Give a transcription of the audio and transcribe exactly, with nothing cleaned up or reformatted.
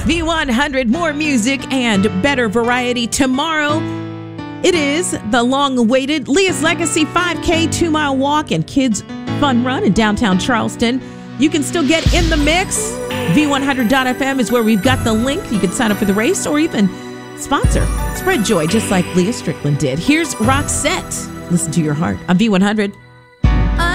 V one hundred, more music and better variety tomorrow. It is the long-awaited Leah's Legacy five K two-mile walk and kids fun run in downtown Charleston. You can still get in the mix. V one hundred dot F M is where we've got the link. You can sign up for the race or even sponsor. Spread joy just like Leah Strickland did. Here's Roxette. Listen to your heart on V one hundred.